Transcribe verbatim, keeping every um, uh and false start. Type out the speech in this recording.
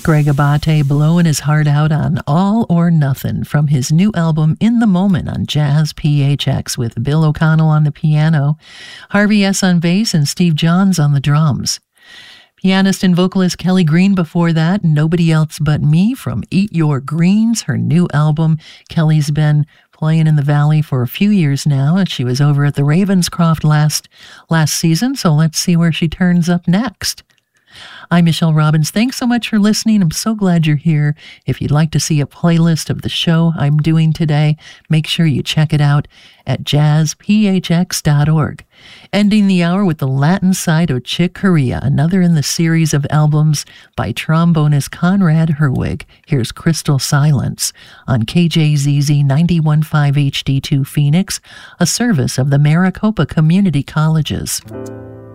Greg Abate blowing his heart out on All or Nothing from his new album In the Moment on Jazz P H X with Bill O'Connell on the piano, Harvey S. on bass, and Steve Johns on the drums. Pianist and vocalist Kelly Green before that, Nobody Else But Me from Eat Your Greens, her new album. Kelly's been playing in the Valley for a few years now, and she was over at the Ravenscroft last, last season, so let's see where she turns up next. I'm Michelle Robbins. Thanks so much for listening. I'm so glad you're here. If you'd like to see a playlist of the show I'm doing today, make sure you check it out at jazz p h x dot org. Ending the hour with the Latin side of Chick Corea, another in the series of albums by trombonist Conrad Herwig. Here's Crystal Silence on K J Z Z ninety-one point five H D two Phoenix, a service of the Maricopa Community Colleges.